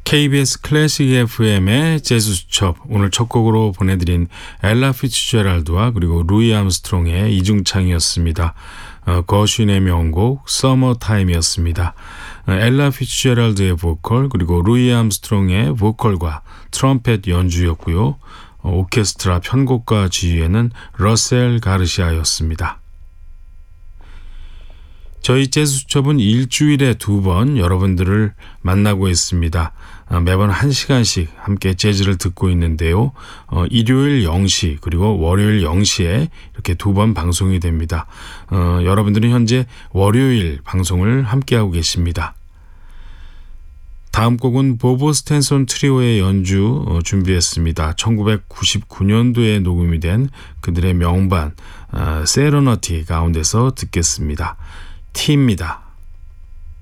KBS 클래식 FM의 재즈 수첩, 오늘 첫 곡으로 보내드린 엘라 피츠제랄드와 그리고 루이 암스트롱의 이중창이었습니다. 거쉬의 명곡 서머 타임이었습니다. 엘라 피츠제랄드의 보컬 그리고 루이 암스트롱의 보컬과 트럼펫 연주였고요. 오케스트라 편곡과 지휘에는 러셀 가르시아였습니다. 저희 재즈 수첩은 일주일에 2번 여러분들을 만나고 있습니다. 매번 1시간씩 함께 재즈를 듣고 있는데요. 일요일 0시 그리고 월요일 0시에 이렇게 2번 방송이 됩니다. 여러분들은 현재 월요일 방송을 함께하고 계십니다. 다음 곡은 보보 스탠손 트리오의 연주 준비했습니다. 1999년도에 녹음이 된 그들의 명반 세레너티 가운데서 듣겠습니다. 티입니다.